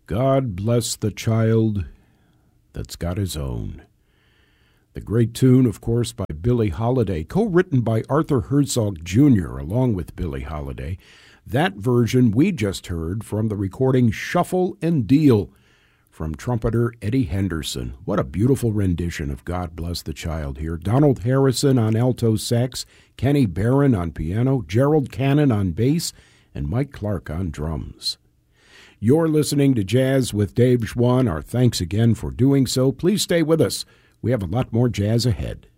God bless the child that's got his own. The great tune, of course, by Billie Holiday, co-written by Arthur Herzog Jr. along with Billie Holiday. That version we just heard from the recording Shuffle and Deal from trumpeter Eddie Henderson. What a beautiful rendition of God Bless the Child here. Donald Harrison on alto sax, Kenny Barron on piano, Gerald Cannon on bass, and Mike Clark on drums. You're listening to Jazz with Dave Schwann. Our thanks again for doing so. Please stay with us. We have a lot more jazz ahead.